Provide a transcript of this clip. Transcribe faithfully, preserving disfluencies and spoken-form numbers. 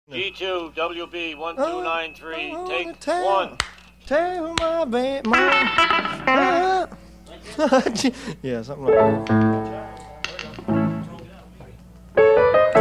G two W B one two nine three. Oh, Take tell, one. Tell my baby, my, my, yeah, something like that.